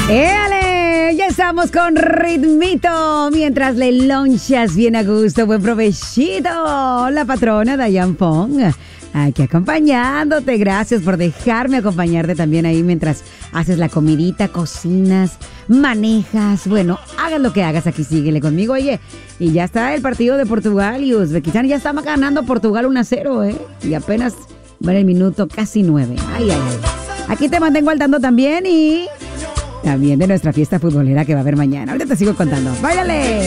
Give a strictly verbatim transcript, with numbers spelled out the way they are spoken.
¡Éale! Ya estamos con ritmito. Mientras le lonchas bien a gusto, buen provechito. La patrona Dayan Pong, aquí acompañándote. Gracias por dejarme acompañarte también ahí mientras haces la comidita, cocinas, manejas. Bueno, hagas lo que hagas, aquí síguele conmigo. Oye, y ya está el partido de Portugal y Uzbekistán. Ya está ganando Portugal uno a cero, ¿eh? Y apenas va en el minuto casi nueve. Ay, ay, ay. Aquí te mantengo al tanto también y también de nuestra fiesta futbolera que va a haber mañana. Ahorita te sigo contando. ¡Váyale!